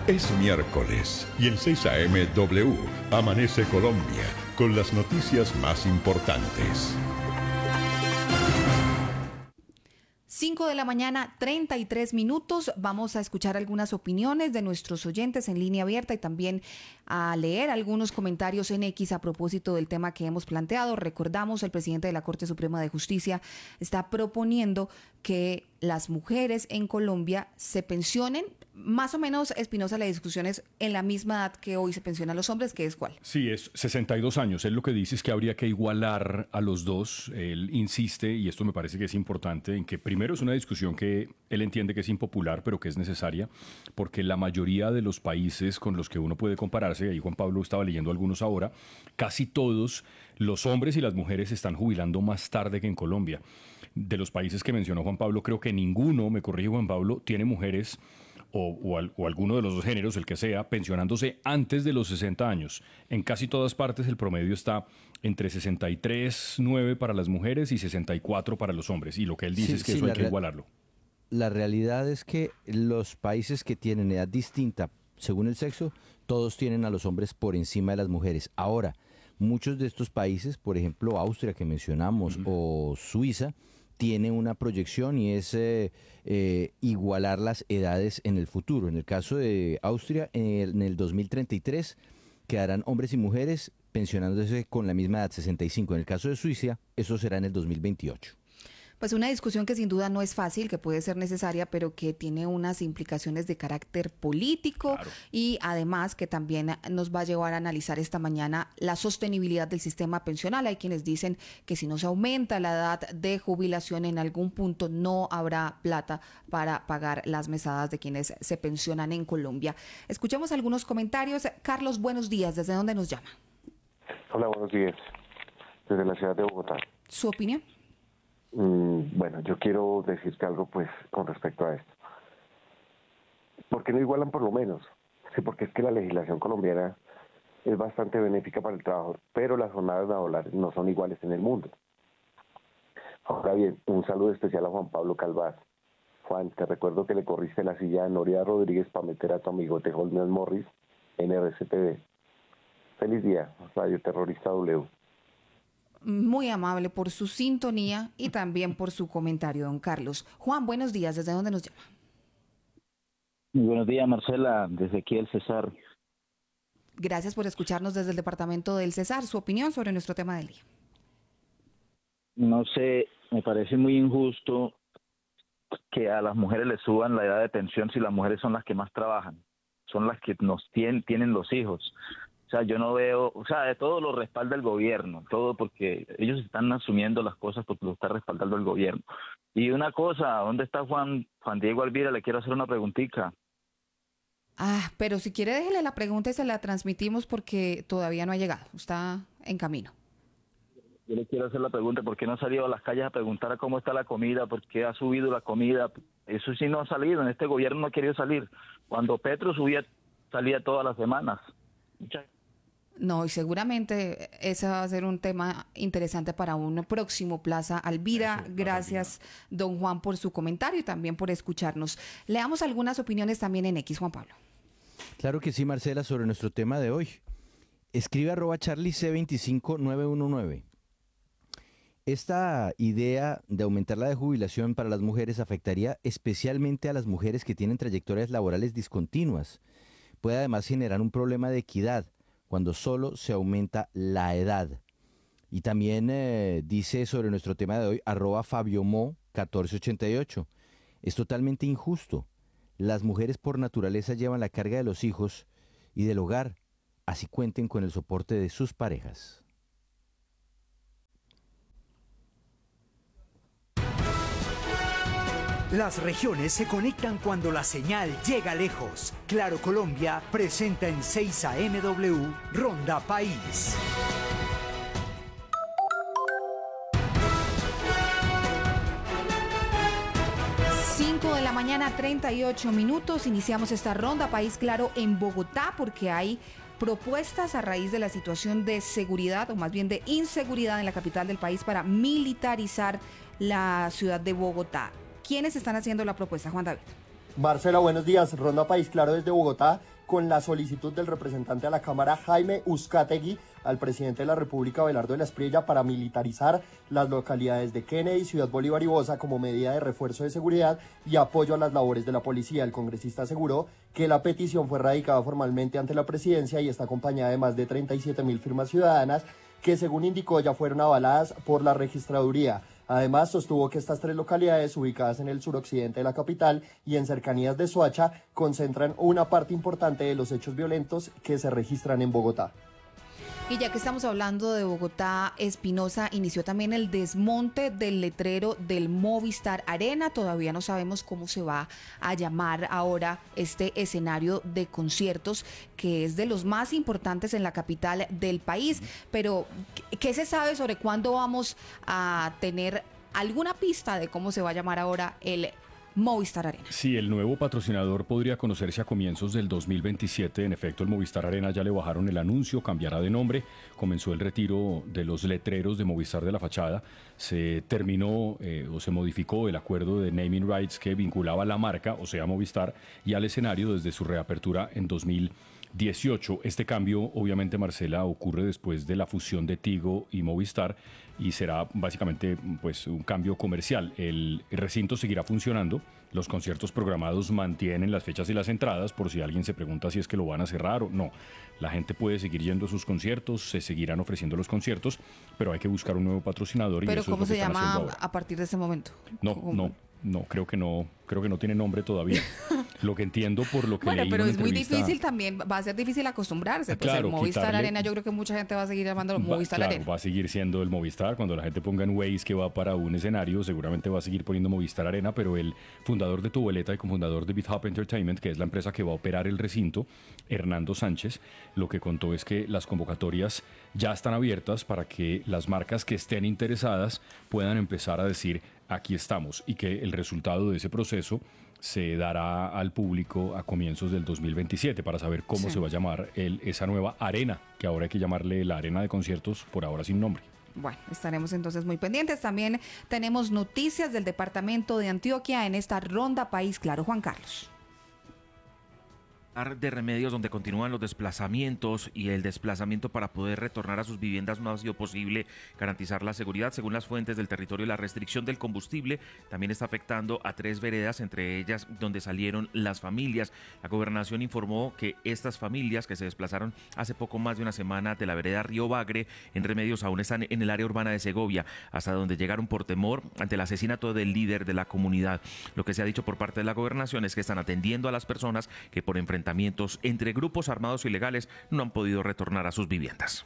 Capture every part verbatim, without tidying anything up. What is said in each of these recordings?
Es miércoles y en seis A M W amanece Colombia con las noticias más importantes. cinco de la mañana, treinta y tres minutos. Vamos a escuchar algunas opiniones de nuestros oyentes en línea abierta y también a leer algunos comentarios en X a propósito del tema que hemos planteado. Recordamos, el presidente de la Corte Suprema de Justicia está proponiendo que las mujeres en Colombia se pensionen. Más o menos, Espinosa, la discusión es en la misma edad que hoy se pensionan los hombres, ¿que es cuál? Sí, es sesenta y dos años. Él lo que dice es que habría que igualar a los dos. Él insiste, y esto me parece que es importante, en que primero es una discusión que él entiende que es impopular, pero que es necesaria, porque la mayoría de los países con los que uno puede compararse, ahí Juan Pablo estaba leyendo algunos ahora, casi todos los hombres y las mujeres se están jubilando más tarde que en Colombia. De los países que mencionó Juan Pablo, creo que ninguno, me corrige Juan Pablo, tiene mujeres O, o, al, o alguno de los dos géneros, el que sea, pensionándose antes de los sesenta años. En casi todas partes el promedio está entre sesenta y tres punto nueve para las mujeres y sesenta y cuatro para los hombres. Y lo que él dice sí, es que sí, eso hay que igualarlo. La realidad es que los países que tienen edad distinta según el sexo, todos tienen a los hombres por encima de las mujeres. Ahora, muchos de estos países, por ejemplo Austria que mencionamos, uh-huh. o Suiza, tiene una proyección y es eh, eh, igualar las edades en el futuro. En el caso de Austria, en el, en el dos mil treinta y tres quedarán hombres y mujeres pensionándose con la misma edad, sesenta y cinco. En el caso de Suiza, eso será en el dos mil veintiocho. Pues una discusión que sin duda no es fácil, que puede ser necesaria, pero que tiene unas implicaciones de carácter político, claro. Y además que también nos va a llevar a analizar esta mañana la sostenibilidad del sistema pensional. Hay quienes dicen que si no se aumenta la edad de jubilación en algún punto no habrá plata para pagar las mesadas de quienes se pensionan en Colombia. Escuchemos algunos comentarios. Carlos, buenos días. ¿Desde dónde nos llama? Hola, buenos días. Desde la ciudad de Bogotá. ¿Su opinión? Mm, bueno, yo quiero decirte algo pues con respecto a esto. ¿Por qué no igualan por lo menos? Sí, porque es que la legislación colombiana es bastante benéfica para el trabajo, pero las jornadas laborales no son iguales en el mundo. Ahora bien, un saludo especial a Juan Pablo Calvás. Juan, te recuerdo que le corriste la silla a Noria Rodríguez para meter a tu amigote Holmes Morris en R C T V. Feliz día, Radio Terrorista W. Muy amable por su sintonía y también por su comentario, don Carlos. Juan, buenos días. ¿Desde dónde nos llama? Muy buenos días, Marcela, desde aquí el Cesar. Gracias por escucharnos desde el departamento del Cesar. Su opinión sobre nuestro tema del día. No sé, me parece muy injusto que a las mujeres les suban la edad de pensión si las mujeres son las que más trabajan, son las que nos tienen, tienen los hijos. O sea, yo no veo, o sea, de todo lo respalda el gobierno, todo porque ellos están asumiendo las cosas porque lo está respaldando el gobierno. Y una cosa, ¿dónde está Juan Juan Diego Alvira? Le quiero hacer una preguntita. Ah, pero si quiere déjele la pregunta y se la transmitimos porque todavía no ha llegado, está en camino. Yo le quiero hacer la pregunta, ¿por qué no ha salido a las calles a preguntar a cómo está la comida? ¿Por qué ha subido la comida? Eso sí no ha salido, en este gobierno no ha querido salir. Cuando Petro subía, salía todas las semanas. Muchas No, y seguramente ese va a ser un tema interesante para un próximo Plaza Alvira. Eso, Gracias, Alvira. Don Juan, por su comentario y también por escucharnos. Leamos algunas opiniones también en X, Juan Pablo. Claro que sí, Marcela, sobre nuestro tema de hoy. Escribe arroba charlie c veinticinco nueve uno nueve. Esta idea de aumentar la de jubilación para las mujeres afectaría especialmente a las mujeres que tienen trayectorias laborales discontinuas. Puede además generar un problema de equidad cuando solo se aumenta la edad. Y también eh, dice sobre nuestro tema de hoy, arroba Fabio Mo catorce ochenta y ocho. Es totalmente injusto. Las mujeres por naturaleza llevan la carga de los hijos y del hogar, así cuenten con el soporte de sus parejas. Las regiones se conectan cuando la señal llega lejos. Claro Colombia presenta en seis A M W Ronda País. cinco de la mañana, treinta y ocho minutos. Iniciamos esta Ronda País Claro en Bogotá porque hay propuestas a raíz de la situación de seguridad, o más bien de inseguridad en la capital del país, para militarizar la ciudad de Bogotá. ¿Quiénes están haciendo la propuesta, Juan David? Marcela, buenos días. Ronda País Claro desde Bogotá con la solicitud del representante a la Cámara Jaime Uzcategui al presidente de la República, Abelardo de la Espriella, para militarizar las localidades de Kennedy, Ciudad Bolívar y Bosa como medida de refuerzo de seguridad y apoyo a las labores de la policía. El congresista aseguró que la petición fue radicada formalmente ante la presidencia y está acompañada de más de treinta y siete mil firmas ciudadanas que, según indicó, ya fueron avaladas por la registraduría. Además, sostuvo que estas tres localidades, ubicadas en el suroccidente de la capital y en cercanías de Soacha, concentran una parte importante de los hechos violentos que se registran en Bogotá. Y ya que estamos hablando de Bogotá, Espinosa inició también el desmonte del letrero del Movistar Arena. Todavía no sabemos cómo se va a llamar ahora este escenario de conciertos, que es de los más importantes en la capital del país. Pero, ¿qué se sabe sobre cuándo vamos a tener alguna pista de cómo se va a llamar ahora el Movistar Arena? Sí, el nuevo patrocinador podría conocerse a comienzos del dos mil veintisiete. En efecto, el Movistar Arena ya le bajaron el anuncio, cambiará de nombre. Comenzó el retiro de los letreros de Movistar de la fachada. Se terminó eh, o se modificó el acuerdo de naming rights que vinculaba la marca, o sea, Movistar, y al escenario desde su reapertura en dos mil dieciocho. Este cambio, obviamente, Marcela, ocurre después de la fusión de Tigo y Movistar y será básicamente pues un cambio comercial. El recinto seguirá funcionando, los conciertos programados mantienen las fechas y las entradas, por si alguien se pregunta si es que lo van a cerrar o no. La gente puede seguir yendo a sus conciertos, se seguirán ofreciendo los conciertos, pero hay que buscar un nuevo patrocinador. ¿Pero y eso cómo es lo se que están llama haciendo ahora. a partir de ese momento? No, ¿Cómo? no. No, creo que no, creo que no tiene nombre todavía. Lo que entiendo por lo que Bueno, leí pero en es muy entrevista, difícil también, va a ser difícil acostumbrarse. Pues Claro, el Movistar quitarle- Arena, yo creo que mucha gente va a seguir llamándolo va- Movistar claro, Arena. va a seguir siendo el Movistar. Cuando la gente ponga en Waze que va para un escenario, seguramente va a seguir poniendo Movistar Arena, pero el fundador de Tuboleta y cofundador de BitHub Entertainment, que es la empresa que va a operar el recinto, Hernando Sánchez, lo que contó es que las convocatorias ya están abiertas para que las marcas que estén interesadas puedan empezar a decir aquí estamos, y que el resultado de ese proceso se dará al público a comienzos del dos mil veintisiete para saber cómo Sí. se va a llamar el, esa nueva arena, que ahora hay que llamarle la arena de conciertos, por ahora sin nombre. Bueno, estaremos entonces muy pendientes. También tenemos noticias del departamento de Antioquia en esta ronda País Claro. Juan Carlos. De Remedios, donde continúan los desplazamientos y el desplazamiento para poder retornar a sus viviendas no ha sido posible garantizar la seguridad. Según las fuentes del territorio, la restricción del combustible también está afectando a tres veredas, entre ellas donde salieron las familias. La gobernación informó que estas familias que se desplazaron hace poco más de una semana de la vereda Río Bagre en Remedios aún están en el área urbana de Segovia, hasta donde llegaron por temor ante el asesinato del líder de la comunidad. Lo que se ha dicho por parte de la gobernación es que están atendiendo a las personas que por enfrentamientos entre grupos armados ilegales no han podido retornar a sus viviendas.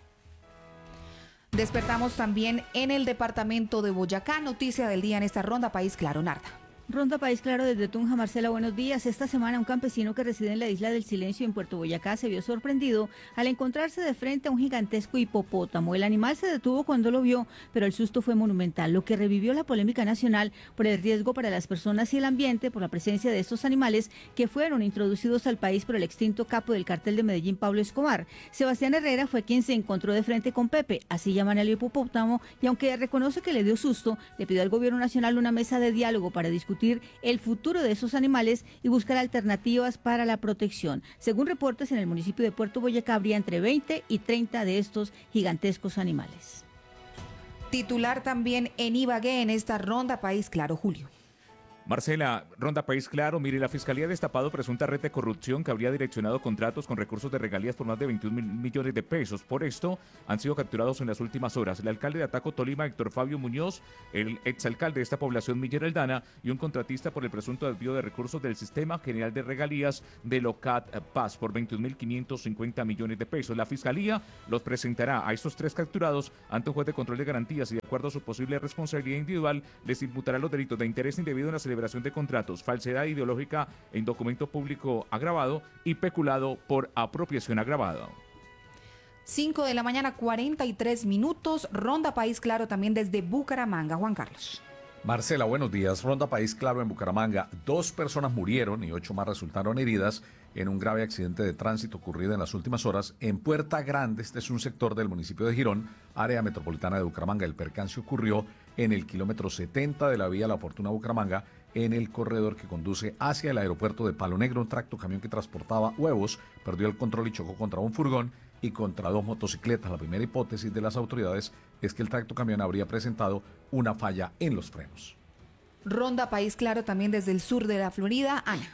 Despertamos también en el departamento de Boyacá. Noticia del día en esta ronda País Claro. Narda. Ronda País Claro desde Tunja. Marcela, buenos días. Esta semana un campesino que reside en la isla del Silencio en Puerto Boyacá se vio sorprendido al encontrarse de frente a un gigantesco hipopótamo. El animal se detuvo cuando lo vio, pero el susto fue monumental, lo que revivió la polémica nacional por el riesgo para las personas y el ambiente por la presencia de estos animales que fueron introducidos al país por el extinto capo del cartel de Medellín, Pablo Escobar. Sebastián Herrera fue quien se encontró de frente con Pepe, así llaman al hipopótamo, y aunque reconoce que le dio susto, le pidió al gobierno nacional una mesa de diálogo para discutir el futuro de esos animales y buscar alternativas para la protección. Según reportes, en el municipio de Puerto Boyacá habría entre veinte y treinta de estos gigantescos animales. Titular también en Ibagué en esta ronda País Claro. Julio. Marcela, ronda País Claro. Mire, la Fiscalía ha destapado presunta red de corrupción que habría direccionado contratos con recursos de regalías por más de veintiún mil millones de pesos. Por esto, han sido capturados en las últimas horas el alcalde de Ataco, Tolima, Héctor Fabio Muñoz, el exalcalde de esta población, Miller Aldana, y un contratista por el presunto desvío de recursos del Sistema General de Regalías de Locat Paz por veintiún mil quinientos cincuenta millones de pesos. La Fiscalía los presentará a estos tres capturados ante un juez de control de garantías y, de acuerdo a su posible responsabilidad individual, les imputará los delitos de interés indebido en la celebración de contratos, falsedad ideológica en documento público agravado y peculado por apropiación agravada. cinco de la mañana, cuarenta y tres minutos. Ronda País Claro también desde Bucaramanga. Juan Carlos. Marcela, buenos días. Ronda País Claro en Bucaramanga. Dos personas murieron y ocho más resultaron heridas en un grave accidente de tránsito ocurrido en las últimas horas en Puerta Grande. Este es un sector del municipio de Girón, área metropolitana de Bucaramanga. El percance ocurrió en el kilómetro setenta de la vía La Fortuna Bucaramanga, en el corredor que conduce hacia el aeropuerto de Palo Negro. Un tractocamión que transportaba huevos perdió el control y chocó contra un furgón y contra dos motocicletas. La primera hipótesis de las autoridades es que el tractocamión habría presentado una falla en los frenos. Ronda País Claro también desde el sur de la Florida. Ana.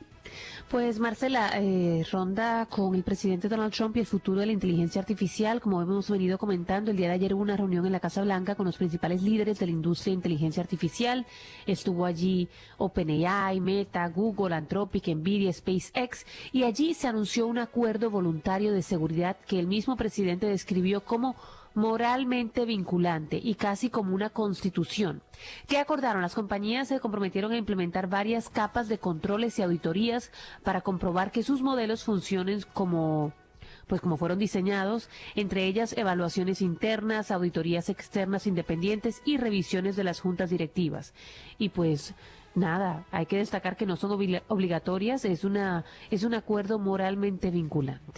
Pues Marcela, eh, ronda con el presidente Donald Trump y el futuro de la inteligencia artificial. Como hemos venido comentando, el día de ayer hubo una reunión en la Casa Blanca con los principales líderes de la industria de inteligencia artificial. Estuvo allí OpenAI, Meta, Google, Anthropic, Nvidia, SpaceX, y allí se anunció un acuerdo voluntario de seguridad que el mismo presidente describió como moralmente vinculante y casi como una constitución. ¿Qué acordaron? Las compañías se comprometieron a implementar varias capas de controles y auditorías para comprobar que sus modelos funcionen como pues como fueron diseñados, entre ellas evaluaciones internas, auditorías externas independientes y revisiones de las juntas directivas. Y pues nada, hay que destacar que no son obligatorias, es una es un acuerdo moralmente vinculante.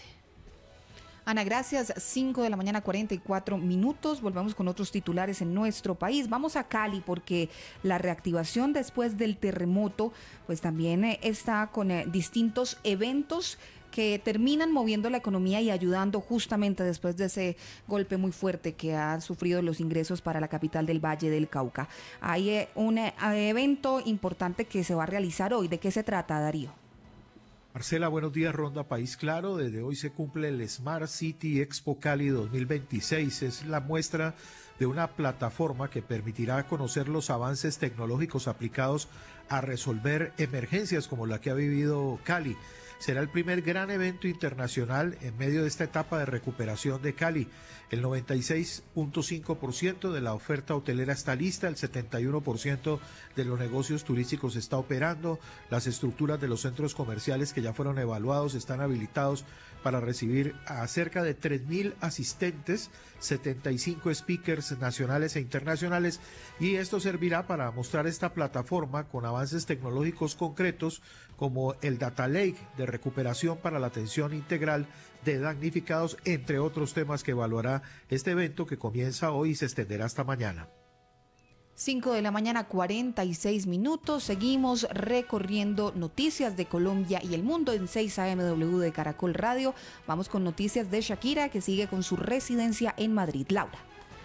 Ana, gracias. cinco de la mañana, cuarenta y cuatro minutos. Volvemos con otros titulares en nuestro país. Vamos a Cali porque la reactivación después del terremoto pues también eh, está con eh, distintos eventos que terminan moviendo la economía y ayudando justamente después de ese golpe muy fuerte que han sufrido los ingresos para la capital del Valle del Cauca. Hay eh, un eh, evento importante que se va a realizar hoy. ¿De qué se trata, Darío? Marcela, buenos días. Ronda País Claro. Desde hoy se cumple el Smart City Expo Cali dos mil veintiséis. Es la muestra de una plataforma que permitirá conocer los avances tecnológicos aplicados a resolver emergencias como la que ha vivido Cali. Será el primer gran evento internacional en medio de esta etapa de recuperación de Cali. El noventa y seis punto cinco por ciento de la oferta hotelera está lista, el setenta y uno por ciento de los negocios turísticos está operando, las estructuras de los centros comerciales que ya fueron evaluados están habilitados para recibir a cerca de tres mil asistentes, setenta y cinco speakers nacionales e internacionales, y esto servirá para mostrar esta plataforma con avances tecnológicos concretos como el Data Lake de recuperación para la atención integral de damnificados, entre otros temas que evaluará este evento que comienza hoy y se extenderá hasta mañana. cinco de la mañana, cuarenta y seis minutos. Seguimos recorriendo noticias de Colombia y el mundo en seis A M W de Caracol Radio. Vamos con noticias de Shakira, que sigue con su residencia en Madrid. Laura.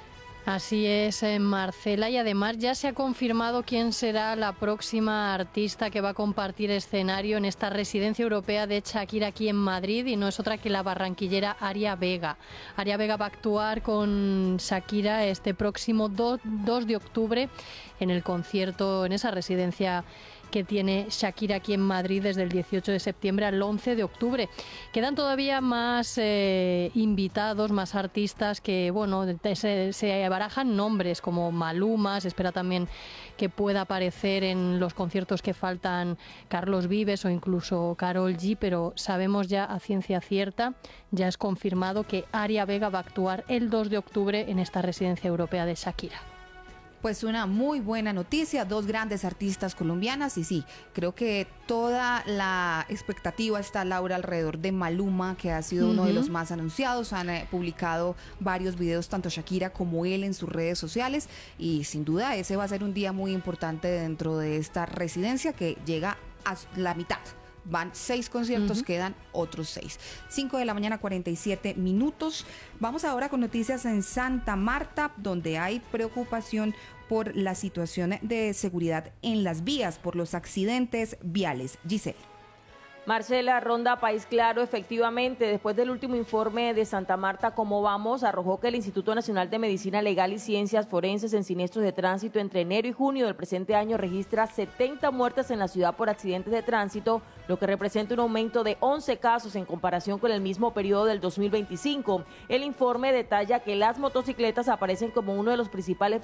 Así es, Marcela, y además ya se ha confirmado quién será la próxima artista que va a compartir escenario en esta residencia europea de Shakira aquí en Madrid, y no es otra que la barranquillera Aria Vega. Aria Vega va a actuar con Shakira este próximo dos de octubre en el concierto en esa residencia que tiene Shakira aquí en Madrid desde el dieciocho de septiembre al once de octubre. Quedan todavía más eh, invitados, más artistas que, bueno, se, se barajan nombres como Maluma. Se espera también que pueda aparecer en los conciertos que faltan Carlos Vives o incluso Karol G, pero sabemos ya a ciencia cierta, ya es confirmado que Aria Vega va a actuar el dos de octubre en esta residencia europea de Shakira. Pues una muy buena noticia, dos grandes artistas colombianas, y sí, creo que toda la expectativa está, Laura, alrededor de Maluma, que ha sido uh-huh. uno de los más anunciados. Han eh, publicado varios videos, tanto Shakira como él, en sus redes sociales, y sin duda ese va a ser un día muy importante dentro de esta residencia que llega a la mitad. Van seis conciertos, uh-huh. quedan otros seis. cinco de la mañana, cuarenta y siete minutos. Vamos ahora con noticias en Santa Marta, donde hay preocupación por la situación de seguridad en las vías, por los accidentes viales. Giselle. Marcela, Ronda País Claro, efectivamente, después del último informe de Santa Marta, ¿Cómo vamos?, arrojó que el Instituto Nacional de Medicina Legal y Ciencias Forenses en siniestros de tránsito entre enero y junio del presente año registra setenta muertes en la ciudad por accidentes de tránsito, lo que representa un aumento de once casos en comparación con el mismo periodo del dos mil veinticinco. El informe detalla que las motocicletas aparecen como uno de los principales